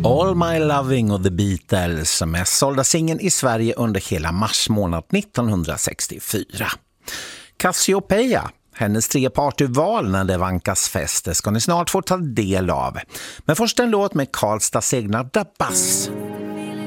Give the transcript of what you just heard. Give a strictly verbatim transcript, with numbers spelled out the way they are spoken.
All My Loving och The Beatles, mest sålda singeln i Sverige under hela mars månad nittonhundrasextiofyra. Cassiopeia, hennes trepartyval när det vankas fest, ska ni snart få ta del av. Men först en låt med Karlstads egna Da Bass.